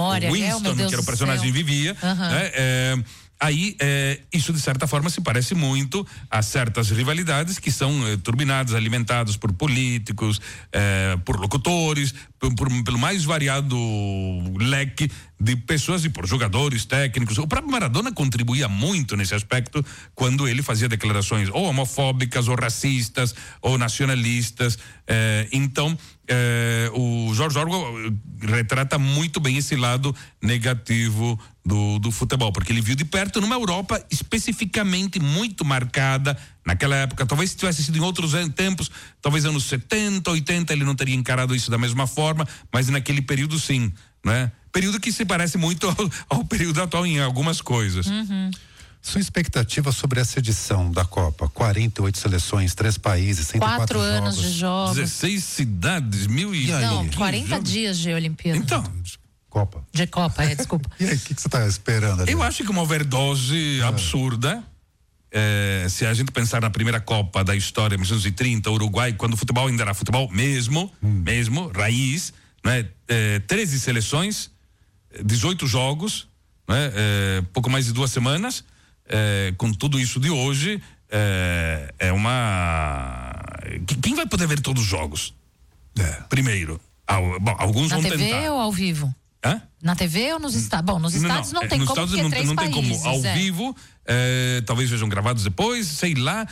memória. o Winston, que era o personagem, vivia, né? Aí, isso de certa forma se parece muito a certas rivalidades que são turbinadas, alimentadas por políticos, por locutores, pelo mais variado leque de pessoas e por jogadores, técnicos. O próprio Maradona contribuía muito nesse aspecto quando ele fazia declarações ou homofóbicas, ou racistas, ou nacionalistas. Então, o Jorge Orwell retrata muito bem esse lado negativo do futebol, porque ele viu de perto numa Europa especificamente muito marcada naquela época. Talvez tivesse sido em outros tempos, talvez anos 70, 80, ele não teria encarado isso da mesma forma, mas naquele período sim, né? Período que se parece muito ao período atual em algumas coisas. Sua expectativa sobre essa edição da Copa? 48 seleções, 3 países, 104 4 anos jogos. de jogos. 16 cidades, Não, 40 dias de Olimpíada. Então, Copa. De Copa, desculpa. E aí, o que você está esperando ali? eu acho que uma overdose absurda. Se a gente pensar na primeira Copa da história, 1930, Uruguai, quando o futebol ainda era futebol mesmo, raiz, né? 13 seleções, 18 jogos, né? Pouco mais de 2 semanas, com tudo isso de hoje, quem vai poder ver todos os jogos? Primeiro, bom, alguns Na vão TV tentar. ou ao vivo? Na TV ou nos estádios? Bom, nos estádios não tem nos como, estádios porque é 3 não tem países. como. Ao vivo, talvez sejam gravados depois, sei lá.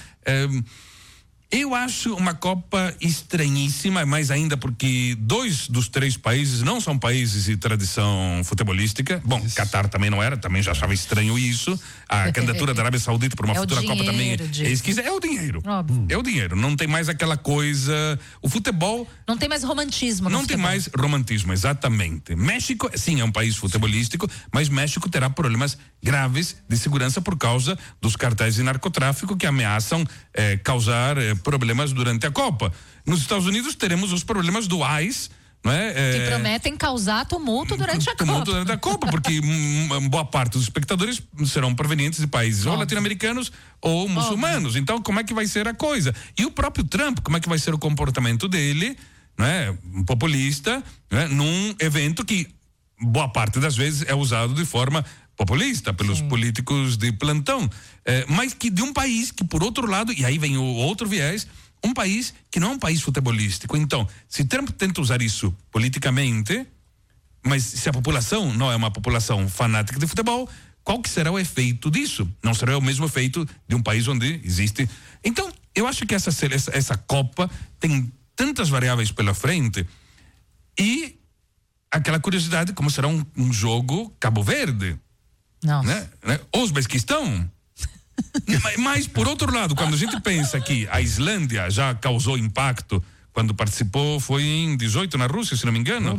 Eu acho uma Copa estranhíssima, mais ainda porque 2 dos 3 países não são países de tradição futebolística. Bom, Catar também não era, também já achava estranho isso. A candidatura da Arábia Saudita para uma futura Copa também é esquisita. É o dinheiro. Óbvio. É o dinheiro. Não tem mais aquela coisa. O futebol. Não tem mais romantismo. Não tem mais romantismo, exatamente. México, sim, é um país futebolístico, mas México terá problemas graves de segurança por causa dos cartéis de narcotráfico que ameaçam causar problemas durante a Copa. Nos Estados Unidos teremos os problemas do ICE, não é? Que prometem causar tumulto durante a Copa. Durante a Copa, porque boa parte dos espectadores serão provenientes de países ou latino-americanos ou muçulmanos. Então, como é que vai ser a coisa? E o próprio Trump, como é que vai ser o comportamento dele, não é? Um populista, não é? Num evento que boa parte das vezes é usado de forma populista pelos políticos de plantão, mas que de um país que, por outro lado, e aí vem o outro viés, um país que não é um país futebolístico. Então, se Trump tenta usar isso politicamente, mas se a população não é uma população fanática de futebol, qual que será o efeito disso? Não será o mesmo efeito de um país onde existe. Então, eu acho que essa Copa tem tantas variáveis pela frente e aquela curiosidade, como será um jogo Cabo Verde. Não. Né? Uzbequistão. Mas, por outro lado, quando a gente pensa que a Islândia já causou impacto quando participou, foi em 18 na Rússia, se não me engano.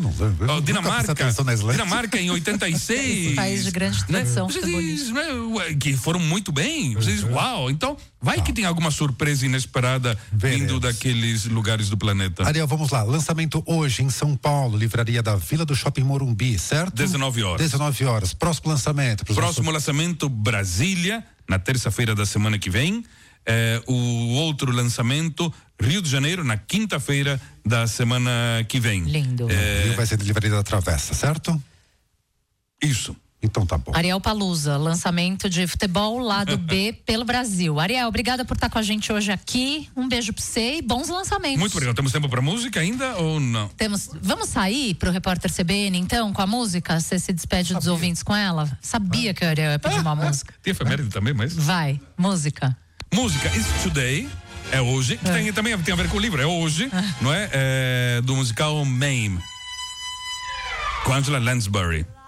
Dinamarca em 86. País de grande tradição futebolística. Que foram muito bem. Vocês, uau! Então, vai que tem alguma surpresa inesperada vindo daqueles lugares do planeta. Ariel, vamos lá. Lançamento hoje em São Paulo, livraria da Vila do Shopping Morumbi, certo? 19 horas. 19 horas. Próximo lançamento. Próximo lançamento, Brasília, na terça-feira da semana que vem. O outro lançamento, Rio de Janeiro, na quinta-feira da semana que vem. Lindo. Rio vai ser de livraria da Travessa, certo? Isso. Então tá bom. Ariel Palusa, lançamento de futebol lado B pelo Brasil. Ariel, obrigada por estar com a gente hoje aqui. Um beijo pra você e bons lançamentos. Muito obrigado. Temos tempo pra música ainda ou não? Temos. Vamos sair pro Repórter CBN então com a música? Você se despede dos ouvintes com ela? Sabia que o Ariel ia pedir uma música. Tem efeméride também, mas... Vai, música. Música Is Today, é hoje, que também tem a ver com o livro, é hoje, não é? Do musical Mame, com Angela Lansbury.